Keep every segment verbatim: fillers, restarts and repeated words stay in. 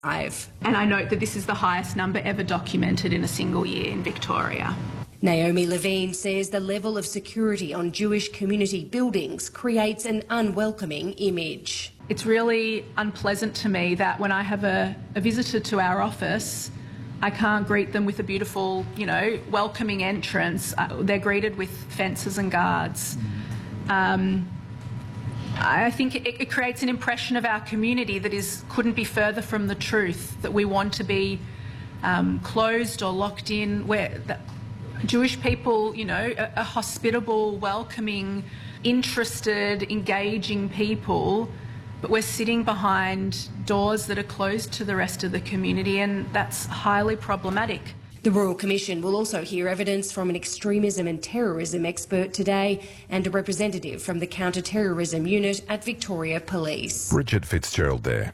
And I note that this is the highest number ever documented in a single year in Victoria. Naomi Levine says the level of security on Jewish community buildings creates an unwelcoming image. It's really unpleasant to me that when I have a, a visitor to our office, I can't greet them with a beautiful, you know, welcoming entrance. Uh, they're greeted with fences and guards. Um, I think it, it creates an impression of our community that is couldn't be further from the truth, that we want to be um, closed or locked in, where the Jewish people, you know, a, a hospitable, welcoming, interested, engaging people, but we're sitting behind doors that are closed to the rest of the community, and that's highly problematic. The Royal Commission will also hear evidence from an extremism and terrorism expert today and a representative from the counter-terrorism unit at Victoria Police. Bridget Fitzgerald there.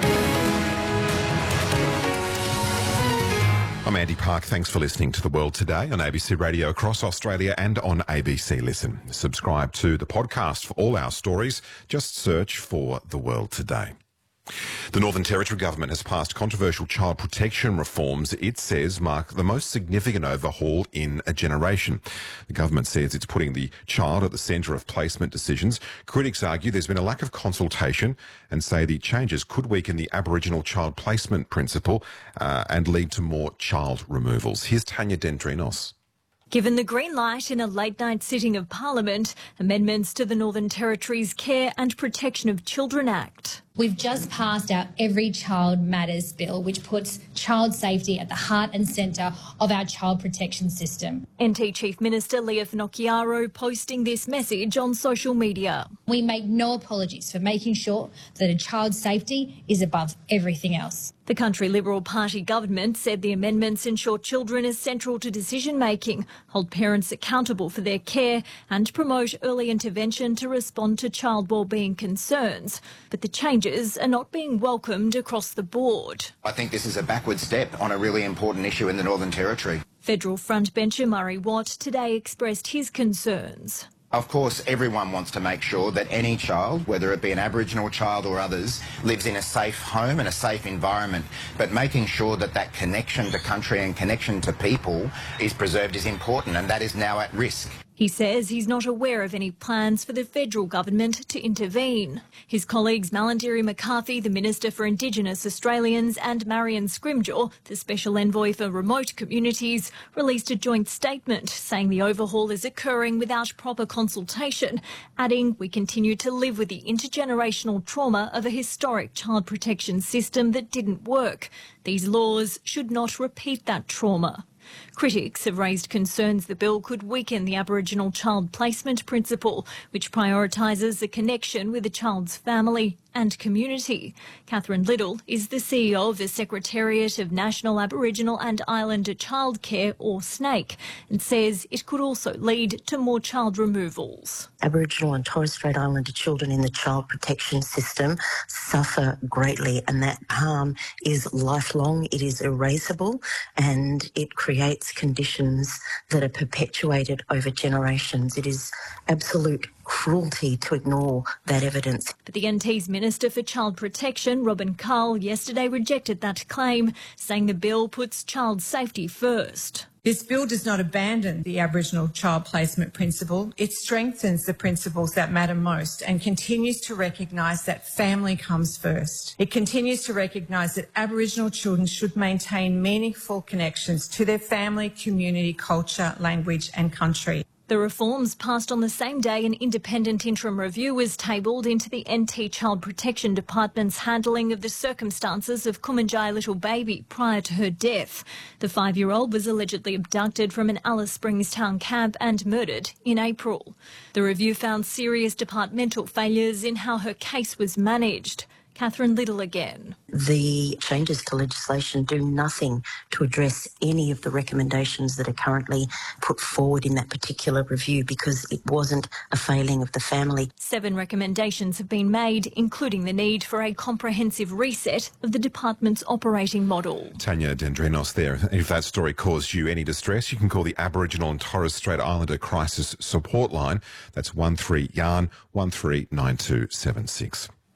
I'm Andy Park. Thanks for listening to The World Today on A B C Radio across Australia and on A B C Listen. Subscribe to the podcast for all our stories. Just search for The World Today. The Northern Territory Government has passed controversial child protection reforms it says mark the most significant overhaul in a generation. The government says it's putting the child at the centre of placement decisions. Critics argue there's been a lack of consultation and say the changes could weaken the Aboriginal child placement principle uh, and lead to more child removals. Here's Tanya Dendrinos. Given the green light in a late-night sitting of Parliament, amendments to the Northern Territory's Care and Protection of Children Act. We've just passed our Every Child Matters bill, which puts child safety at the heart and centre of our child protection system. N T Chief Minister Leah Finocchiaro posting this message on social media. We make no apologies for making sure that a child's safety is above everything else. The Country Liberal Party government said the amendments ensure children are central to decision-making, hold parents accountable for their care and promote early intervention to respond to child wellbeing concerns. But the changes are not being welcomed across the board. I think this is a backward step on a really important issue in the Northern Territory. Federal frontbencher Murray Watt today expressed his concerns. Of course, everyone wants to make sure that any child, whether it be an Aboriginal child or others, lives in a safe home and a safe environment. But making sure that that connection to country and connection to people is preserved is important, and that is now at risk. He says he's not aware of any plans for the federal government to intervene. His colleagues Malarndirri McCarthy, the Minister for Indigenous Australians, and Marion Scrimgeour, the Special Envoy for Remote Communities, released a joint statement saying the overhaul is occurring without proper consultation, adding, "We continue to live with the intergenerational trauma of a historic child protection system that didn't work. These laws should not repeat that trauma." Critics have raised concerns the bill could weaken the Aboriginal child placement principle, which prioritises the connection with a child's family and community. Catherine Little is the C E O of the Secretariat of National Aboriginal and Islander Childcare, or SNAIC, and says it could also lead to more child removals. Aboriginal and Torres Strait Islander children in the child protection system suffer greatly, and that harm is lifelong, it is erasable, and it creates conditions that are perpetuated over generations. It is absolute cruelty to ignore that evidence. But the N T's Minister for Child Protection, Robin Carl, yesterday rejected that claim, saying the bill puts child safety first. This bill does not abandon the Aboriginal child placement principle. It strengthens the principles that matter most and continues to recognise that family comes first. It continues to recognise that Aboriginal children should maintain meaningful connections to their family, community, culture, language and country. The reforms passed on the same day an independent interim review was tabled into the N T Child Protection Department's handling of the circumstances of Kumanjai little baby prior to her death. The five-year-old was allegedly abducted from an Alice Springs town camp and murdered in April. The review found serious departmental failures in how her case was managed. Catherine Little again. The changes to legislation do nothing to address any of the recommendations that are currently put forward in that particular review because it wasn't a failing of the family. Seven recommendations have been made, including the need for a comprehensive reset of the department's operating model. Tanya Dendrinos there. If that story caused you any distress, you can call the Aboriginal and Torres Strait Islander Crisis Support Line. That's one three yarn one three nine two seven six.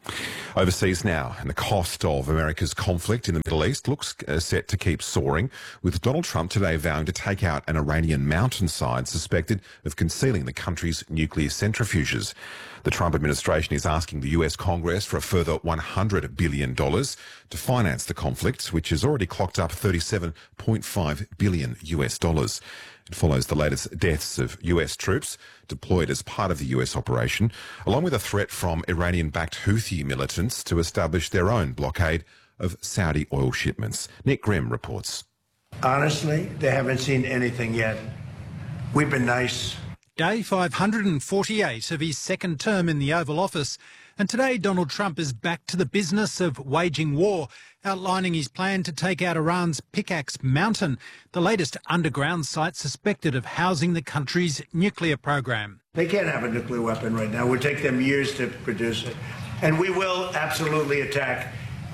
Overseas now, and the cost of America's conflict in the Middle East looks uh, set to keep soaring, with Donald Trump today vowing to take out an Iranian mountainside suspected of concealing the country's nuclear centrifuges. The Trump administration is asking the U S Congress for a further one hundred billion dollars to finance the conflict, which has already clocked up thirty-seven point five billion U S dollars. It follows the latest deaths of U S troops deployed as part of the U S operation, along with a threat from Iranian-backed Houthi militants to establish their own blockade of Saudi oil shipments. Nick Grimm reports. Honestly, they haven't seen anything yet. We've been nice. Day five hundred forty-eight of his second term in the Oval Office, and today Donald Trump is back to the business of waging war, outlining his plan to take out Iran's Pickaxe Mountain, the latest underground site suspected of housing the country's nuclear program. They can't have a nuclear weapon right now. It would take them years to produce it. And we will absolutely attack.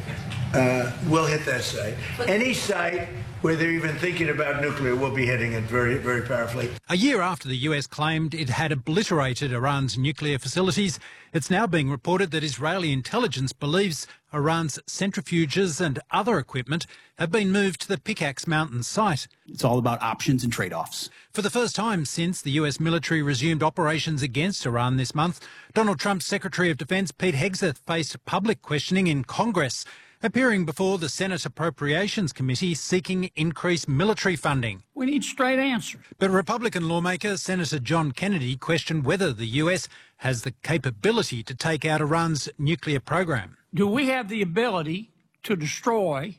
Uh, we'll hit that site. Any site where they're even thinking about nuclear, we'll be hitting it very, very powerfully. A year after the U S claimed it had obliterated Iran's nuclear facilities, it's now being reported that Israeli intelligence believes Iran's centrifuges and other equipment have been moved to the Pickaxe Mountain site. It's all about options and trade-offs. For the first time since the U S military resumed operations against Iran this month, Donald Trump's Secretary of Defense Pete Hegseth faced public questioning in Congress, appearing before the Senate Appropriations Committee seeking increased military funding. We need straight answers. But Republican lawmaker Senator John Kennedy questioned whether the U S has the capability to take out Iran's nuclear program. Do we have the ability to destroy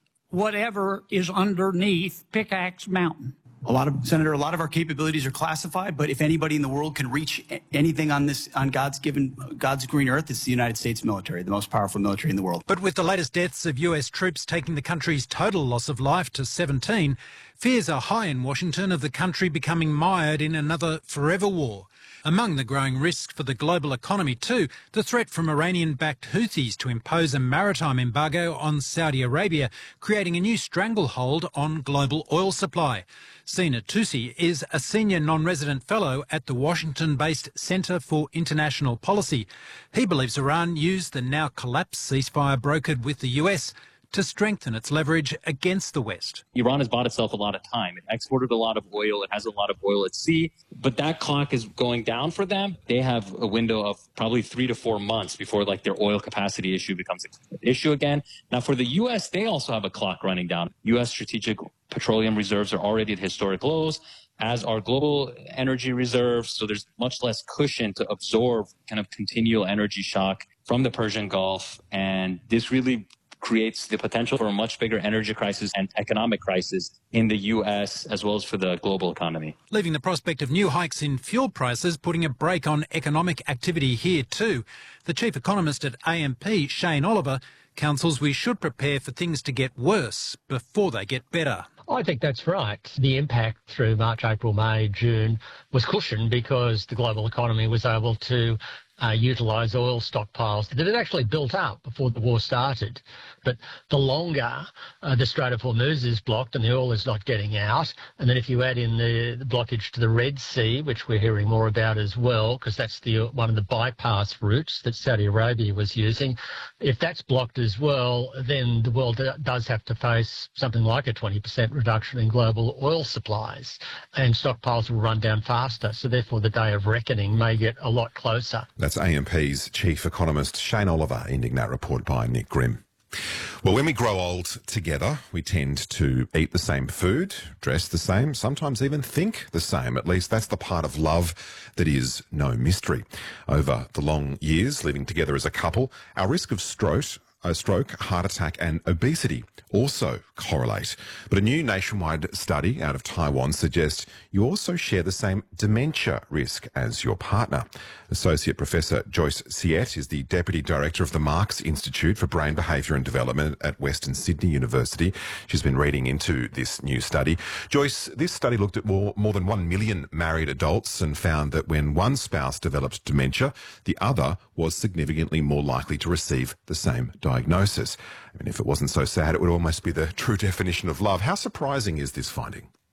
whatever is underneath Pickaxe Mountain? A lot of, Senator, a lot of our capabilities are classified, but if anybody in the world can reach anything on this, on God's given, God's green earth, it's the United States military, the most powerful military in the world. But with the latest deaths of U S troops taking the country's total loss of life to seventeen, fears are high in Washington of the country becoming mired in another forever war. Among the growing risks for the global economy too, the threat from Iranian-backed Houthis to impose a maritime embargo on Saudi Arabia, creating a new stranglehold on global oil supply. Sina Tusi is a senior non-resident fellow at the Washington-based Centre for International Policy. He believes Iran used the now collapsed ceasefire brokered with the U S to strengthen its leverage against the West. Iran has bought itself a lot of time. It exported a lot of oil. It has a lot of oil at sea. But that clock is going down for them. They have a window of probably three to four months before like their oil capacity issue becomes an issue again. Now, for the U S, they also have a clock running down. U S strategic petroleum reserves are already at historic lows, as are global energy reserves. So there's much less cushion to absorb kind of continual energy shock from the Persian Gulf. And this really creates the potential for a much bigger energy crisis and economic crisis in the U S as well as for the global economy. Leaving the prospect of new hikes in fuel prices putting a brake on economic activity here too. The chief economist at A M P, Shane Oliver, counsels we should prepare for things to get worse before they get better. I think that's right. The impact through March, April, May, June was cushioned because the global economy was able to Uh, utilise oil stockpiles that had actually built up before the war started. But the longer uh, the Strait of Hormuz is blocked and the oil is not getting out, and then if you add in the, the blockage to the Red Sea, which we're hearing more about as well, because that's the one of the bypass routes that Saudi Arabia was using, if that's blocked as well, then the world does have to face something like a twenty percent reduction in global oil supplies, and stockpiles will run down faster. So therefore the day of reckoning may get a lot closer. That's A M P's chief economist Shane Oliver ending that report by Nick Grimm. Well, when we grow old together, we tend to eat the same food, dress the same, sometimes even think the same. At least that's the part of love that is no mystery. Over the long years living together as a couple, our risk of stroke, uh, stroke, heart attack and obesity also correlate. But a new nationwide study out of Taiwan suggests you also share the same dementia risk as your partner. Associate Professor Joyce Siet is the Deputy Director of the Marks Institute for Brain Behaviour and Development at Western Sydney University. She's been reading into this new study. Joyce, this study looked at more, more than one million married adults and found that when one spouse developed dementia, the other was significantly more likely to receive the same diagnosis. I mean, if it wasn't so sad, it would almost be the true definition of love. How surprising is this finding?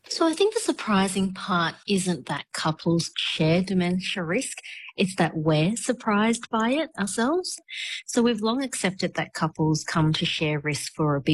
So I think the surprising part isn't that couples share dementia risk, it's that we're surprised by it ourselves. So we've long accepted that couples come to share risk for obesity